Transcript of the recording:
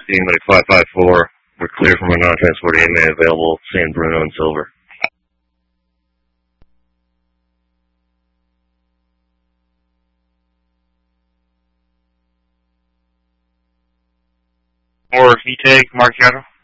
Unit 554. We're clear from a non-transport AMA available, San Bruno and Silver. Or VTAG, Mark Yato.